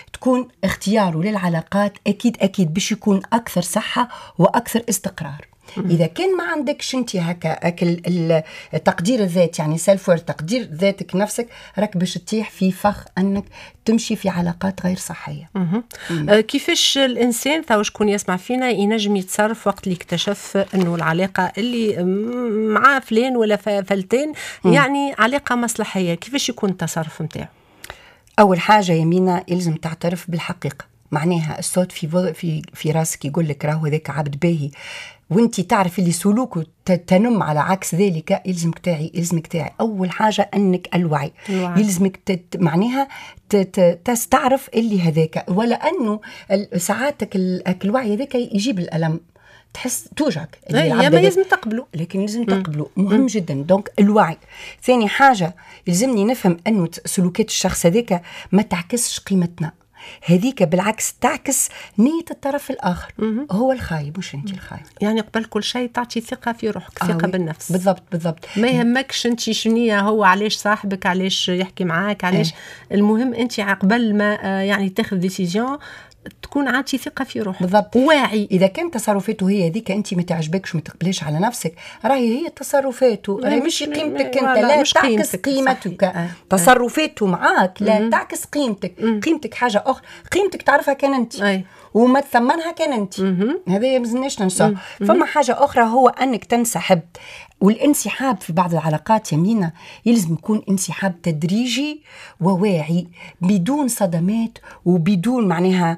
تكون اختياره للعلاقات أكيد باش يكون أكثر صحة وأكثر استقرار. إذا كان ما عندكش أنت هكا تقدير الذات، يعني سيلف وورث، تقدير ذاتك نفسك، راك باش تطيح في فخ أنك تمشي في علاقات غير صحية. كيفاش الإنسان تو شكون يسمع فينا ينجم يتصرف وقت اللي اكتشف أنه العلاقة اللي مع فلان ولا فلتان يعني علاقة مصلحية، كيفاش يكون التصرف متاعه؟ أول حاجة يمينة يلزم تعترف بالحقيقة، معناها الصوت في راسك يقول لك راهو ذاك عبد باهي وانتي تعرف اللي سلوكه تنم على عكس ذلك، يلزمك تعي أول حاجة أنك الوعي. يلزمك معناها تستعرف اللي هذاك، ولا أنه ساعاتك الوعي هذاك يجيب الألم، تحس توجعك ما لازم تقبله، لكن لازم تقبله مهم جدا. دونك الوعي. ثاني حاجة يلزمني نفهم أنه سلوكات الشخص هذاك ما تعكسش قيمتنا، هذيك بالعكس تعكس نية الطرف الآخر. هو الخايب مش أنت الخايب. يعني قبل كل شيء تعطي ثقة في روحك، ثقة بالنفس. بالضبط. ما يهمكش أنت شنية هو، علاش صاحبك، علاش يحكي معاك، علاش المهم أنت قبل ما يعني تاخذ ديسيجن تكون عاطي ثقة في روحك. بالضبط. واعي. إذا كان تصرفاته هي هذيك أنت ما تعجبكش وما تقبليش على نفسك، راهي هي تصرفاته، راهي مش قيمتك أنت، لا تعكس قيمتك. تصرفاته معاك لا تعكس قيمتك حاجة أخرى، قيمتك تعرفها كان أنت وما تثمنها كان أنت. هذا مازلناش ننسى. فما حاجة أخرى هو أنك تنسحب. والانسحاب في بعض العلاقات يمينة يلزم يكون انسحاب تدريجي وواعي، بدون صدمات وبدون معناها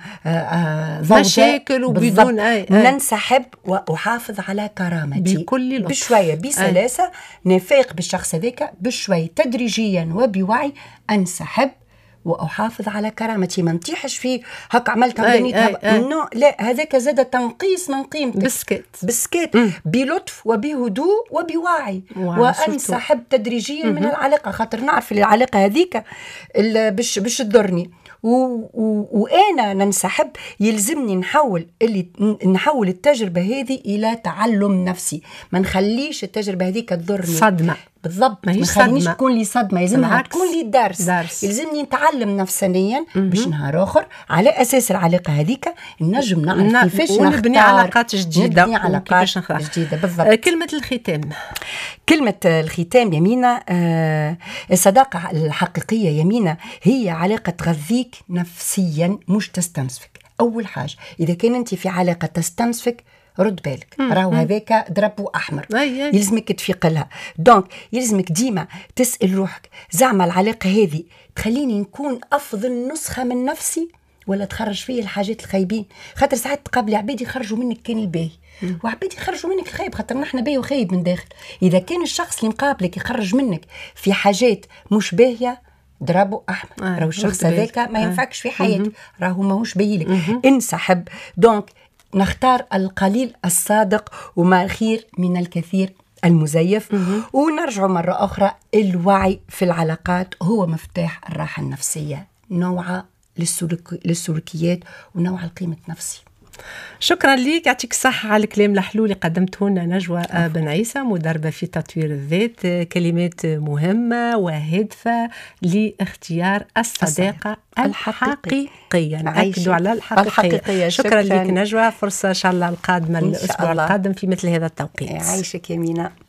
مشاكل وبدون ننسحب وأحافظ على كرامتي بكل لطف، بشوية بسلاسة، نفاق بالشخص ذاك بشوية تدريجيا وبوعي، أنسحب وأحافظ على كرامتي، ما نطيحش فيه هك عملت لا، هذاك زاد تنقيص من قيمتك. بسكات بلطف وبهدوء وبوعي، وأنسحب تدريجيا من العلاقة، خاطر نعرف العلاقة هذيك باش تضرني، وأنا ننسحب. يلزمني نحول التجربة هذه إلى تعلم نفسي، ما نخليش التجربة هذيك تضرني صدمة. بالضبط، ما خلينيش تكون لي صدمة، يلزمها تكون لي درس. يلزمني نتعلم نفسانيا باش نهار آخر على أساس العلاقة هذيك نجم نعرف كيفاش نبني علاقات جديدة، جديدة. بالضبط. كلمة الختام يمينة، الصداقة الحقيقية يمينة هي علاقة تغذيك نفسيا مش تستنسفك. أول حاجة إذا كان أنت في علاقة تستنسفك رد بالك، راهو هذاك ضرب أحمر، يلزمك تفيق لها. دونك يلزمك ديما تسأل روحك، زعما العلاقة هذه تخليني نكون أفضل نسخة من نفسي ولا تخرج فيه الحاجات الخايبين؟ خاطر ساعات تقابل عباد يخرجوا منك كان الباهي، وعباد يخرجوا منك الخايب، خاطر نحن باهي وخايب من داخل. إذا كان الشخص اللي مقابلك يخرج منك في حاجات مش باهية، ضربه أحمر، راهو الشخص هذاك ما ينفعكش في حياتك، راهو ماهوش باهيلك. انسحب. دونك نختار القليل الصادق وما خير من الكثير المزيف. ونرجع مرة أخرى، الوعي في العلاقات هو مفتاح الراحة النفسية، نوعة للسلوكيات ونوع قيمة نفسي. شكرا لك، يعطيك الصحة على الكلام الحلو اللي قدمته لنا نجوى بن عيسى، مدربة في تطوير الذات. كلمات مهمة وهادفة لاختيار الصداقة الحقيقية. نأكد على الحقيقية. شكرا لك نجوى، فرصة إن شاء الله القادمة الأسبوع القادم في مثل هذا التوقيت. عايشك يمينة.